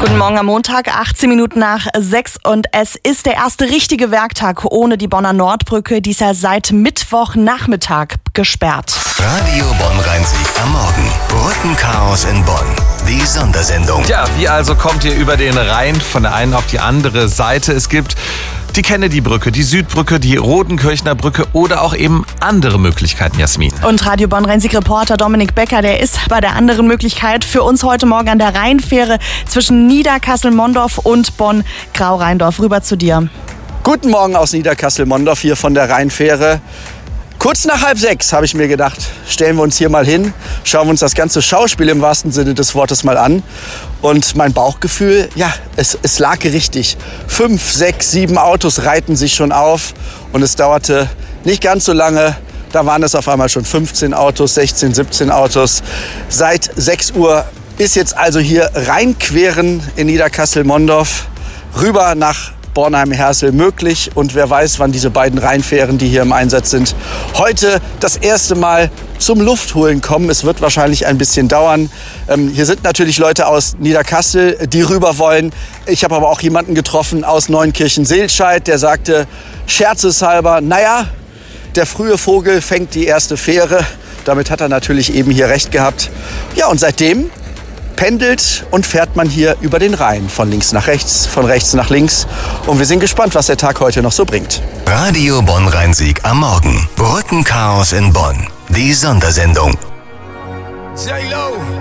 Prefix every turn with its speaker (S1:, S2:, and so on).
S1: Guten Morgen am Montag, 18 Minuten nach 6 und es ist der erste richtige Werktag ohne die Bonner Nordbrücke. Die ist ja seit Mittwochnachmittag gesperrt.
S2: Radio Bonn-Rhein-Sieg am Morgen. Brückenchaos in Bonn. Die Sondersendung.
S3: Ja, wie also kommt ihr über den Rhein von der einen auf die andere Seite? Es gibt die Kennedy-Brücke, die Südbrücke, die Rodenkirchner Brücke oder auch eben andere Möglichkeiten, Jasmin.
S1: Und Radio Bonn-Rhein-Sieg-Reporter Dominik Becker, der ist bei der anderen Möglichkeit für uns heute Morgen an der Rheinfähre zwischen Niederkassel-Mondorf und Bonn-Grau-Rheindorf. Rüber zu dir.
S4: Guten Morgen aus Niederkassel-Mondorf hier von der Rheinfähre. Kurz nach 5:30 habe ich mir gedacht, stellen wir uns hier mal hin, schauen wir uns das ganze Schauspiel im wahrsten Sinne des Wortes mal an. Und mein Bauchgefühl, ja, es lag richtig. 5, 6, 7 Autos reihten sich schon auf und es dauerte nicht ganz so lange. Da waren es auf einmal schon 15 Autos, 16, 17 Autos. Seit 6 Uhr ist jetzt also hier reinqueren in Niederkassel-Mondorf rüber nach Bornheim-Hersel möglich. Und wer weiß, wann diese beiden Rheinfähren, die hier im Einsatz sind, heute das erste Mal zum Luftholen kommen. Es wird wahrscheinlich ein bisschen dauern. Hier sind natürlich Leute aus Niederkassel, die rüber wollen. Ich habe aber auch jemanden getroffen aus Neunkirchen-Seelscheid, der sagte scherzeshalber, naja, der frühe Vogel fängt die erste Fähre. Damit hat er natürlich eben hier recht gehabt. Ja, und seitdem pendelt und fährt man hier über den Rhein. Von links nach rechts, von rechts nach links. Und wir sind gespannt, was der Tag heute noch so bringt.
S2: Radio Bonn-Rhein-Sieg am Morgen. Brückenchaos in Bonn. Die Sondersendung.
S5: J-Lo.